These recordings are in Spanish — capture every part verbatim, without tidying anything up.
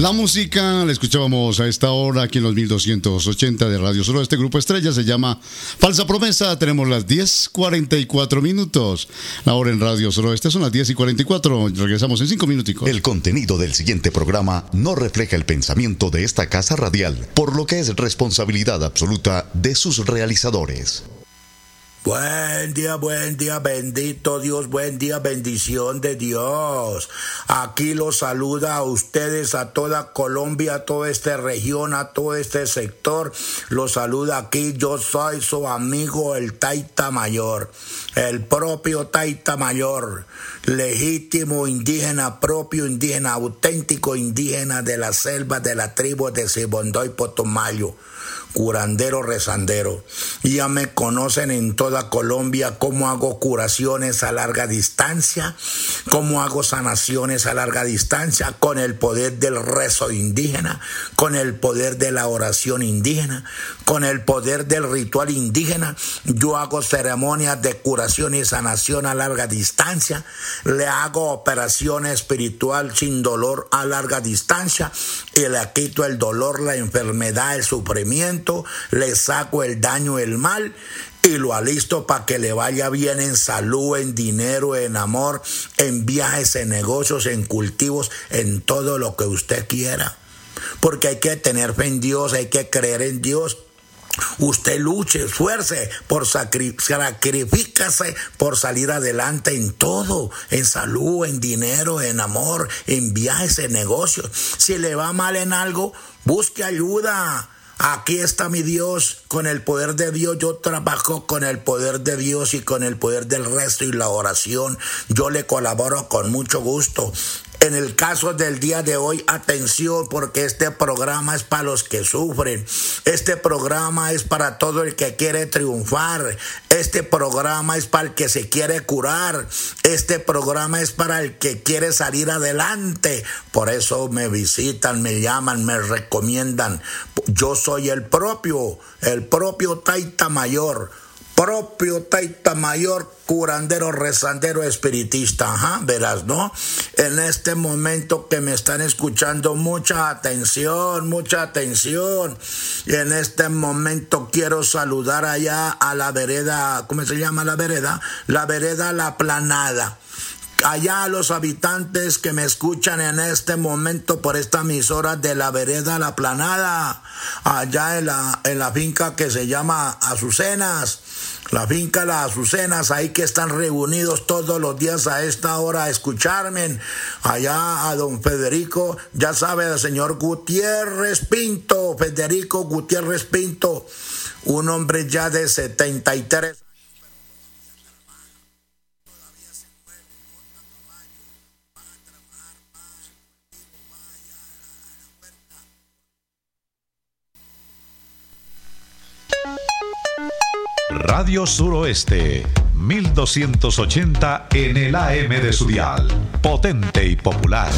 La música la escuchábamos a esta hora aquí en los mil doscientos ochenta de Radio Solo. Este grupo estrella se llama Falsa Promesa. Tenemos las diez cuarenta y cuatro minutos. La hora en Radio Solo. Estas son las diez y cuarenta y cuatro. Regresamos en cinco minuticos. El contenido del siguiente programa no refleja el pensamiento de esta casa radial, por lo que es responsabilidad absoluta de sus realizadores. Buen día, buen día, bendito Dios, buen día, bendición de Dios. Aquí los saluda a ustedes, a toda Colombia, a toda esta región, a todo este sector. Los saluda aquí, yo soy su amigo el Taita Mayor, el propio Taita Mayor, legítimo indígena, propio indígena, auténtico indígena de la selva de la tribu de Sibondoy Potomayo. Curandero rezandero. Ya me conocen en toda Colombia cómo hago curaciones a larga distancia, cómo hago sanaciones a larga distancia con el poder del rezo indígena, con el poder de la oración indígena, con el poder del ritual indígena. Yo hago ceremonias de curación y sanación a larga distancia, le hago operación espiritual sin dolor a larga distancia y le quito el dolor, la enfermedad, el sufrimiento, le saco el daño, el mal y lo alisto para que le vaya bien en salud, en dinero, en amor, en viajes, en negocios, en cultivos, en todo lo que usted quiera. Porque hay que tener fe en Dios, hay que creer en Dios. Usted luche, esfuerce, por sacri- sacrifícase por salir adelante en todo, en salud, en dinero, en amor, en viajes, en negocios. Si le va mal en algo, busque ayuda. Aquí está mi Dios, con el poder de Dios yo trabajo con el poder de Dios y con el poder del resto y la oración. Yo le colaboro con mucho gusto. En el caso del día de hoy, atención, porque este programa es para los que sufren. Este programa es para todo el que quiere triunfar. Este programa es para el que se quiere curar. Este programa es para el que quiere salir adelante. Por eso me visitan, me llaman, me recomiendan. Yo soy el propio, el propio Taita Mayor. Propio Taita Mayor, curandero, rezandero, espiritista, ajá, verás, ¿no? En este momento que me están escuchando, mucha atención, mucha atención. Y en este momento quiero saludar allá a la vereda, ¿cómo se llama la vereda? La vereda La Planada. Allá a los habitantes que me escuchan en este momento por esta emisora de la vereda La Planada, allá en la, en la finca que se llama Azucenas, la finca Las Azucenas, ahí que están reunidos todos los días a esta hora a escucharme, allá a don Federico, ya sabe, el señor Gutiérrez Pinto, Federico Gutiérrez Pinto, un hombre ya de setenta y tres. Radio Suroeste, mil doscientos ochenta en el A M de su dial, potente y popular.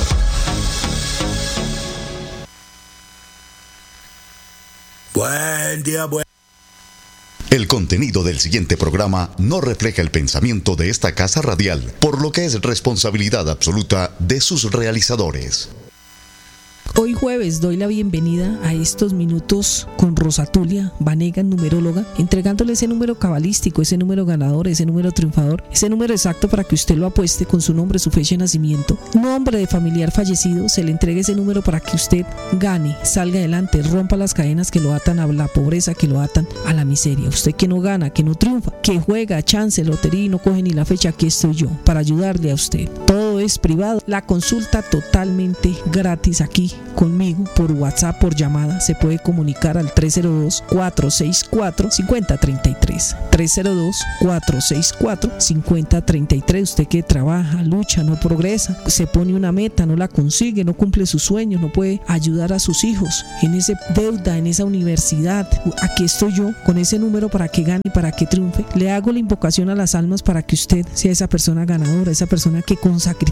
Buen día, buen El contenido del siguiente programa no refleja el pensamiento de esta casa radial, por lo que es responsabilidad absoluta de sus realizadores. Hoy jueves doy la bienvenida a estos minutos con Rosatulia Vanegas, numeróloga, entregándole ese número cabalístico, ese número ganador, ese número triunfador, ese número exacto para que usted lo apueste con su nombre, su fecha de nacimiento, nombre de familiar fallecido, se le entregue ese número para que usted gane, salga adelante, rompa las cadenas que lo atan a la pobreza, que lo atan a la miseria. Usted que no gana, que no triunfa, que juega chance, lotería y no coge ni la fecha, aquí estoy yo para ayudarle a usted. Todo es privado, la consulta totalmente gratis aquí conmigo por WhatsApp, por llamada. Se puede comunicar al tres cero dos, cuatro seis cuatro, cinco cero tres tres tres cero dos, cuatro seis cuatro, cinco cero tres tres. Usted que trabaja, lucha, no progresa, se pone una meta, no la consigue, no cumple sus sueños, no puede ayudar a sus hijos en esa deuda, en esa universidad, aquí estoy yo con ese número para que gane, para que triunfe. Le hago la invocación a las almas para que usted sea esa persona ganadora, esa persona que con sacrificio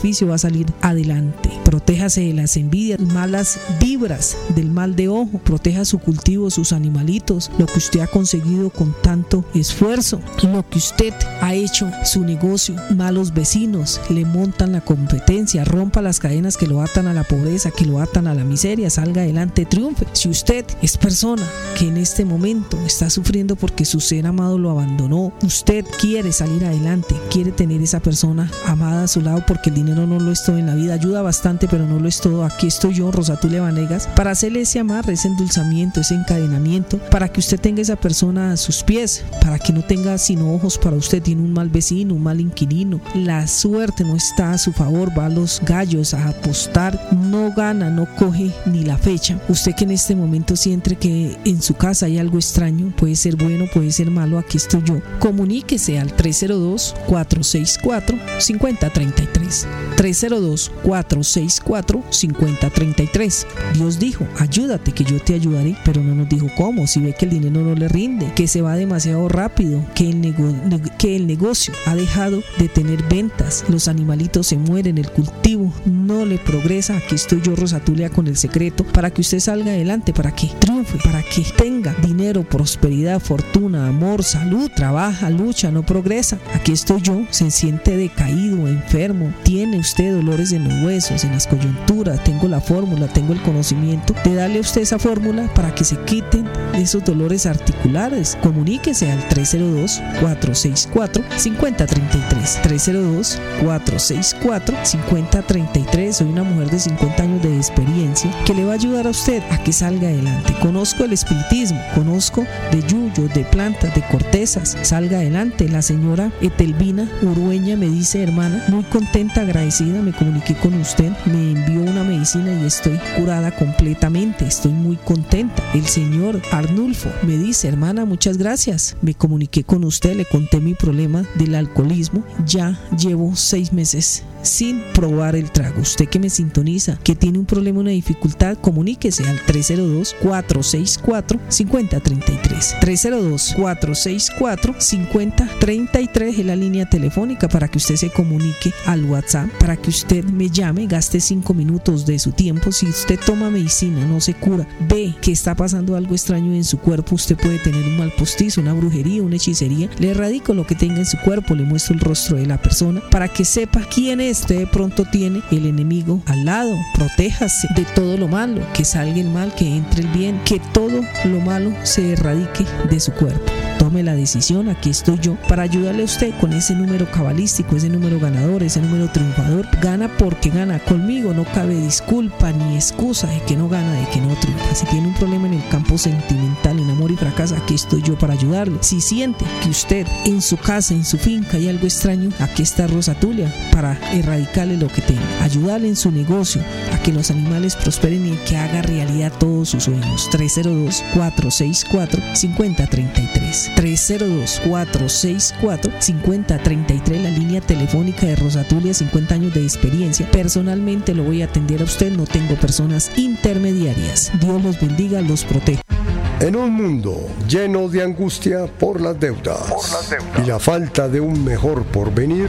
sacrificio va a salir adelante. Protéjase de las envidias, malas vibras, del mal de ojo. Proteja su cultivo, sus animalitos, lo que usted ha conseguido con tanto esfuerzo, lo que usted ha hecho, su negocio. Malos vecinos le montan la competencia, rompa las cadenas que lo atan a la pobreza, que lo atan a la miseria, salga adelante, triunfe. Si usted es persona que en este momento está sufriendo porque su ser amado lo abandonó, usted quiere salir adelante, quiere tener esa persona amada a su lado, porque el dinero no lo es todo en la vida, ayuda bastante pero no lo es todo. Aquí estoy yo, Rosatulia Vanegas, para hacerle ese amarre, ese endulzamiento, ese encadenamiento, para que usted tenga esa persona a sus pies, para que no tenga sino ojos para usted. Tiene un mal vecino, un mal inquilino, la suerte no está a su favor, va a los gallos a apostar, no gana, no coge ni la fecha. Usted que en este momento siente que en su casa hay algo extraño, puede ser bueno, puede ser malo, aquí estoy yo. Comuníquese al tres cero dos, cuatro seis cuatro, cinco cero tres tres, tres cero dos, cuatro seis cuatro, cinco cero tres tres. Dios dijo, ayúdate que yo te ayudaré, pero no nos dijo cómo. Si ve que el dinero no le rinde, que se va demasiado rápido, que el, nego- que el negocio ha dejado de tener ventas, los animalitos se mueren, el cultivo no le progresa, aquí estoy yo, Rosatulia, con el secreto para que usted salga adelante, para que triunfe, para que tenga dinero, prosperidad, fortuna, amor, salud, trabaja, lucha, no progresa. Aquí estoy yo, se siente decaído, enfermo, tiene usted dolores en los huesos, en las coyunturas. Tengo la fórmula, tengo el conocimiento de darle a usted esa fórmula para que se quiten esos dolores articulares. Comuníquese al tres cero dos, cuatro seis cuatro, cinco cero tres tres, tres cero dos, cuatro seis cuatro, cinco cero tres tres. Soy una mujer de cincuenta años de experiencia que le va a ayudar a usted a que salga adelante. Conozco el espiritismo, conozco de yuyos, de plantas, de cortezas. Salga adelante. La señora Etelvina Urueña me dice, hermana, muy contenta, agradecida, me comuniqué con usted, me envió una medicina y estoy curada completamente, estoy muy contenta. El señor Arnulfo me dice, hermana, muchas gracias, me comuniqué con usted, le conté mi problema del alcoholismo, ya llevo seis meses sin probar el trago. Usted que me sintoniza, que tiene un problema, una dificultad, comuníquese al tres cero dos, cuatro seis cuatro, cinco cero tres tres, tres cero dos, cuatro seis cuatro, cinco cero tres tres es la línea telefónica para que usted se comunique al WhatsApp, para que usted me llame, gaste cinco minutos de su tiempo. Si usted toma medicina, no se cura, ve que está pasando algo extraño en su cuerpo, usted puede tener un mal postizo, una brujería, una hechicería, le erradico lo que tenga en su cuerpo, le muestro el rostro de la persona para que sepa quién es. Usted de pronto tiene el enemigo al lado, protéjase de todo lo malo, que salga el mal, que entre el bien, que todo lo malo se erradique de su cuerpo. Tome la decisión, aquí estoy yo para ayudarle a usted con ese número cabalístico, ese número ganador, ese número triunfador. Gana porque gana, conmigo no cabe disculpa ni excusa de que no gana, de que no triunfa. Si tiene un problema en el campo sentimental, en amor y fracasa, aquí estoy yo para ayudarle. Si siente que usted en su casa, en su finca hay algo extraño, aquí está Rosatulia para erradicarle lo que tenga, ayudarle en su negocio a que los animales prosperen y que haga realidad todos sus sueños. tres cero dos, cuatro seis cuatro, cinco cero tres tres, tres cero dos, cuatro seis cuatro, cinco cero tres tres, la línea telefónica de Rosatulia, cincuenta años de experiencia. Personalmente lo voy a atender a usted, no tengo personas intermediarias. Dios los bendiga, los proteja. En un mundo lleno de angustia por las deudas, por las deudas. y la falta de un mejor porvenir,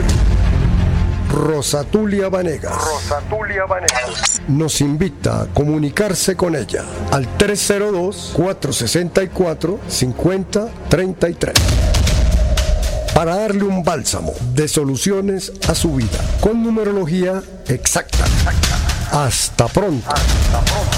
Rosatulia Vanegas, Rosatulia Vanegas nos invita a comunicarse con ella al tres cero dos, cuatro seis cuatro, cinco cero tres tres para darle un bálsamo de soluciones a su vida con numerología exacta. Hasta pronto. Hasta pronto.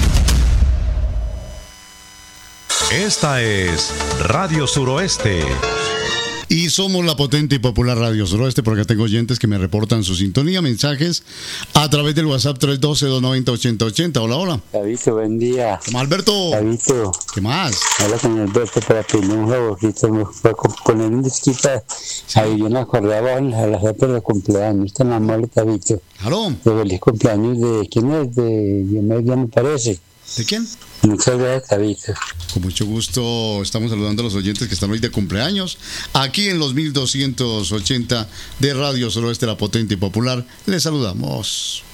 Esta es Radio Suroeste. Y somos la potente y popular Radio Suroeste, porque tengo oyentes que me reportan su sintonía, mensajes a través del WhatsApp tres uno dos, dos nueve cero, ocho cero ocho cero. Hola, hola. Davidito, buen día. ¿Qué más, Alberto? Davidito. ¿Qué más? Habla con Alberto para pedirle un favorcito. Me fue a poner un disquito a Viviana acordaba a la jefa de cumpleaños. Tan amable, Davidito. ¿Aló? De feliz cumpleaños de... ¿Quién es? De Diomedes, me parece. ¿De quién? Muchas gracias, Davidito. Con mucho gusto estamos saludando a los oyentes que están hoy de cumpleaños. Aquí en los mil doscientos ochenta de Radio Suroeste, la potente y popular, les saludamos.